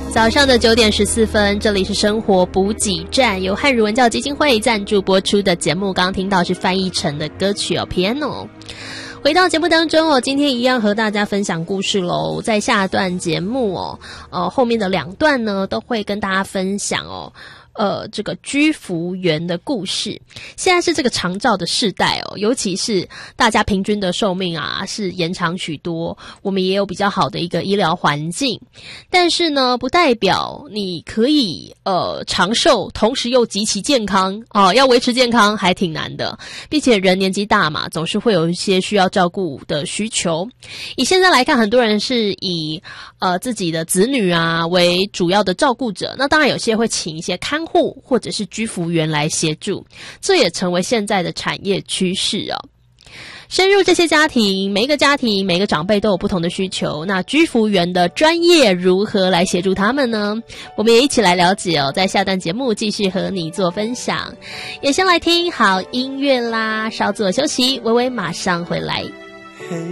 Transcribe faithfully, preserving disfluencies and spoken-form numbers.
早上的九点十四分，这里是生活补给站，由汉语文教基金会赞助播出的节目。刚刚听到是翻译成的歌曲哦 ，Piano。回到节目当中哦，今天一样和大家分享故事喽。在下段节目哦，呃，后面的两段呢都会跟大家分享哦。呃，这个居服员的故事，现在是这个长照的世代哦，尤其是大家平均的寿命啊是延长许多，我们也有比较好的一个医疗环境，但是呢，不代表你可以呃长寿，同时又极其健康哦，要维持健康还挺难的，并且人年纪大嘛，总是会有一些需要照顾的需求。以现在来看，很多人是以呃自己的子女啊为主要的照顾者，那当然有些会请一些看护或者是居服员来协助，这也成为现在的产业趋势哦。深入这些家庭，每一个家庭每一个长辈都有不同的需求，那居服员的专业如何来协助他们呢？我们也一起来了解哦，在下段节目继续和你做分享。也先来听好音乐啦，稍作休息，微微马上回来。